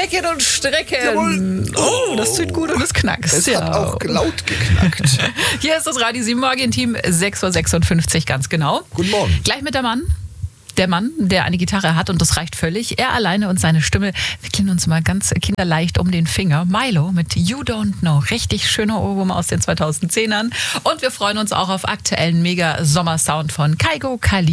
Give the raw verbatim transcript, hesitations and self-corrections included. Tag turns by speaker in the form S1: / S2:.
S1: Recken und Strecken.
S2: Jawohl.
S1: Oh, das tut gut und es knackst.
S2: Es
S1: ja.
S2: hat auch laut geknackt.
S1: Hier ist das Radio sieben Morgen-Team, sechs Uhr sechsundfünfzig ganz genau.
S2: Guten Morgen.
S1: Gleich mit der Mann. Der Mann, der eine Gitarre hat und das reicht völlig. Er alleine und seine Stimme wickeln uns mal ganz kinderleicht um den Finger. Milo mit You Don't Know. Richtig schöner Ohrwurm aus den zweitausendzehnern. Und wir freuen uns auch auf aktuellen Mega-Sommersound von Kygo, Kali